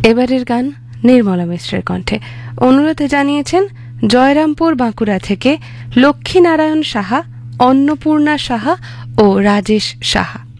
এবারের গান নির্মলা মিশ্রের কণ্ঠে। অনুরোধ জানিয়েছেন জয়রামপুর বাঁকুড়া থেকে লক্ষ্মীনারায়ণ সাহা, অন্নপূর্ণা সাহা ও রাজেশ সাহা।